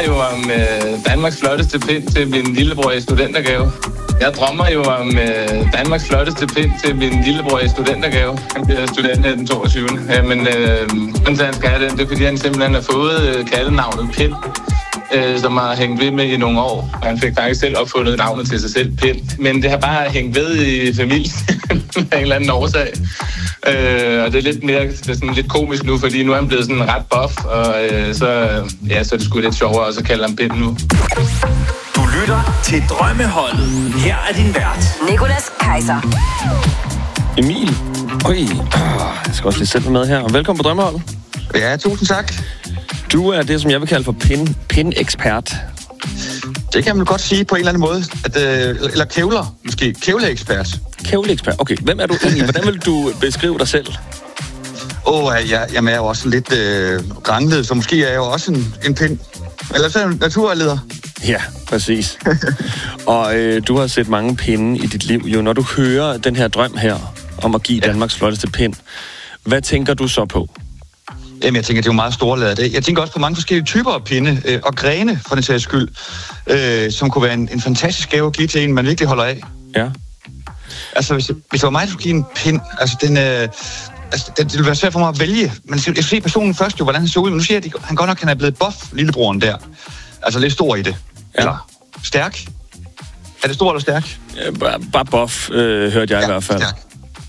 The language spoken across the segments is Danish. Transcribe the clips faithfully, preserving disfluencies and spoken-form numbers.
jo om øh, Danmarks flotteste pind til min lillebror i studentergave. Jeg drømmer jo om øh, Danmarks flotteste pind til min lillebror i studentergave. Han bliver student her den toogtyvende Ja, men øh, grunden til, han skal have det, det er, fordi han simpelthen har fået øh, kaldenavnet Pind, øh, som har hængt ved med i nogle år. Og han fik faktisk selv opfundet navnet til sig selv, Pind. Men det har bare hængt ved i familien af en eller anden årsag. Øh, og det er lidt mere, det er sådan lidt komisk nu, fordi nu er han blevet sådan ret buff, og øh, så, ja, så er det sgu lidt sjovere også at kalde ham Pind nu. Du lytter til Drømmeholdet. Her er din vært, Nicolas Kaiser. Emil. Øj, jeg skal også lige sætte mig med her. Og velkommen på Drømmeholdet. Ja, tusind tak. Du er det, som jeg vil kalde for pin, pin-ekspert. Det kan man godt sige på en eller anden måde. At, øh, eller kævler, måske. Kævleekspert. Kævleekspert. Okay, hvem er du egentlig? Hvordan vil du beskrive dig selv? Åh, oh, jeg, jamen, jeg er jo også lidt øh, ranglet, så måske er jeg jo også en, en pind. Eller så er jeg en naturleder. Ja, præcis. Og øh, du har set mange pinde i dit liv. Jo, når du hører den her drøm her om at give ja. Danmarks flotteste pind, hvad tænker du så på? Jamen, jeg tænker, det er jo meget storladet. Jeg tænker også på mange forskellige typer af pinde øh, og grene, for den sags skyld, øh, som kunne være en, en fantastisk gave at give til en, man virkelig holder af. Ja. Altså, hvis, hvis det var mig, der skulle give en pind, altså, den, øh, altså, det, det ville være svært for mig at vælge. Men jeg ser personen først jo, hvordan han så ud. Men nu siger jeg, at han godt nok han er blevet buff, lillebroren der. Altså, lidt stor i det. Ja. Eller stærk. Er det stor eller stærk? Ja, bare, bare buff, øh, hørte jeg ja, i hvert fald. Stærk.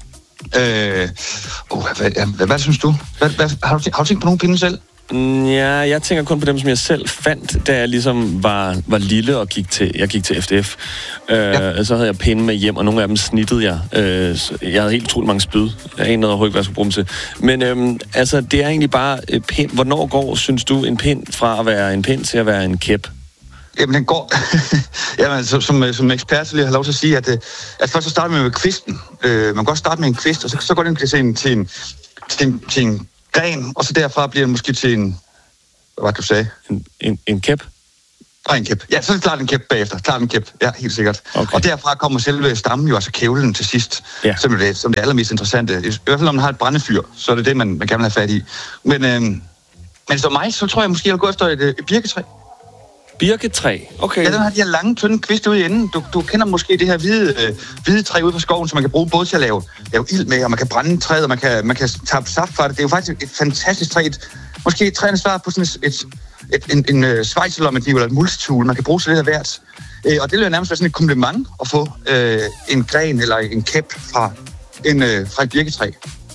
Øh, oh, hvad, hvad, hvad, hvad synes du? Hvad, hvad, har, du tænkt, har du tænkt på nogle pinde selv? Ja, jeg tænker kun på dem, som jeg selv fandt, da jeg ligesom var, var lille og gik til, jeg gik til F D F. Øh, ja. Så havde jeg pinde med hjem, og nogle af dem snittede jeg. Øh, jeg havde helt utroligt mange spyd. Jeg anede overhovedet ikke, hvad jeg skulle bruge dem til. Men øhm, altså, det er egentlig bare øh, pind. Hvornår går, synes du, en pind fra at være en pind til at være en kæp? Jamen, den går... Jamen, som, som, som ekspert, så vil jeg have lov til at sige, at, at først så starter man med kvisten. Øh, man kan godt starte med en kvist, og så, så går den til en, til, en, til, en, til en gren, og så derfra bliver den måske til en... Hvad var det, du sagde? En, en, en kæp? Nej, en kæp. Ja, så er det klart en kæp bagefter. Klart en kæp, ja, helt sikkert. Okay. Og derfra kommer selve stammen jo, altså kævlen til sidst, ja. som, er det, som det allermest interessante. I hvert fald, når man har et brændefyr, så er det det, man, man gerne vil have fat i. Men, øh, men som mig, så tror jeg måske, jeg vil gå efter et, et birketræ. Birketræ? Okay. Ja, den har de her lange, tynde kviste ude i enden. Du, du kender måske det her hvide, øh, hvide træ ude fra skoven, som man kan bruge både til at lave, lave ild med, og man kan brænde træet, og man kan, man kan tappe saft fra det. Det er jo faktisk et fantastisk træ. Et, måske et træ, der svarer på sådan et, et, et, en, en uh, svejselommetiv eller et multitool. Man kan bruge til lidt af hvert. Øh, og det vil jo nærmest være sådan et kompliment at få øh, en gren eller en kæp fra, en, øh, fra et birketræ.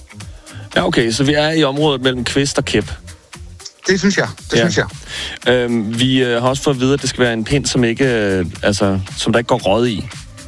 Ja, okay. Så vi er i området mellem kvist og kæp. Det synes jeg. Det ja. synes jeg. Øhm, vi øh, har også fået at vide, at det skal være en pind, som ikke, øh, altså, som der ikke går råd i.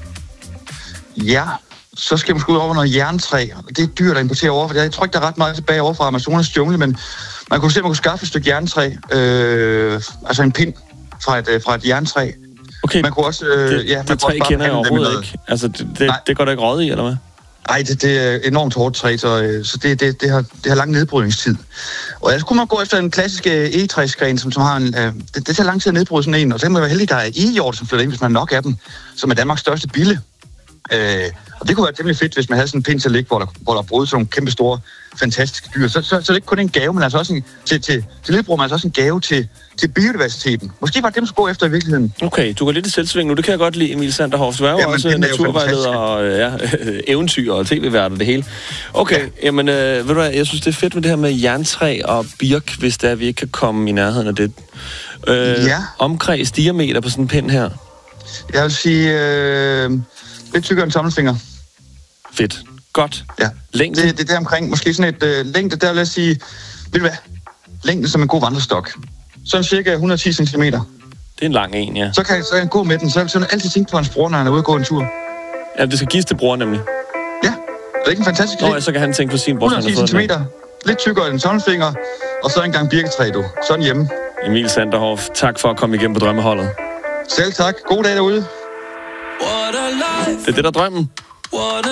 Ja, så skal man måske ud over noget jerntræ. Det er dyrt at importere over, for jeg tror ikke, der er ret meget tilbage over fra Amazonas jungle, men man kunne se, at man kunne skaffe et stykke jerntræ, øh, altså en pind fra et, øh, fra et jerntræ. Okay, man kunne også, øh, det, ja, man det træ kender jeg overhovedet ikke. Altså, det, det, det går der ikke råd i, eller hvad? Nej, det, det er enormt hårdt træ, så, så det, det, det, har, det har lang nedbrydningstid. Og ellers kunne man gå efter en klassisk egetræsgren, som, som har en... Øh, det, det tager lang tid at nedbryde sådan en, og så kan man være heldig, der er egehjort, som flytter ind, hvis man har nok af dem, som er Danmarks største bille. Øh, og det kunne være temmelig fedt, hvis man havde sådan en pind til at ligge, hvor der, hvor der er brudt sådan nogle kæmpe store, fantastiske dyr. Så, så, så det er ikke kun en gave, men altså også en, til, til, til lillebror, men altså også en gave til, til biodiversiteten. Måske var det dem, skulle gå efter i virkeligheden. Okay, du går lidt i selvsving nu. Det kan jeg godt lide, Emil Sanderhoff. Du er jo ja, også naturvejleder og ja, eventyr og tv-vært og det hele. Okay, ja. Jamen, øh, ved du hvad, jeg synes, det er fedt med det her med jerntræ og birk, hvis der vi ikke kan komme i nærheden af det. Øh, ja. Omkreds diameter på sådan en pind her. Jeg vil sige... Øh, lidt tykkere end tommelfinger. Fedt. Godt. Ja. Længde? Det, det er der omkring. Måske sådan et øh, længde, der vil jeg sige... Ved du hvad? Længden som en god vandrestok. Sådan cirka et hundrede og ti centimeter. Det er en lang en, ja. Så kan jeg, så kan jeg gå med den. Så, så vil jeg altid tænke på hans bror, når han er ude og gå en tur. Ja, det skal gives til bror nemlig. Ja. Det er ikke en fantastisk længde. Nå, så kan han tænke på sin bror, et hundrede og ti centimeter. Lidt tykkere end tommelfinger. Og så en gang birketræ, du. Sådan hjemme. Emil Sanderhoff, tak for at komme igennem på Drømmeholdet. Selv tak. God dag derude. Det er det, der er drømmen.